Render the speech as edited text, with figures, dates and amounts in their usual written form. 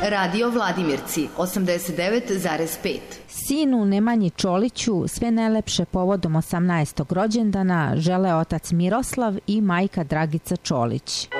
Radio Vladimirci 89,5. Sinu Nemanji Čoliću sve najlepše povodom 18. rođendana žele otac Miroslav i majka Dragica Čolić.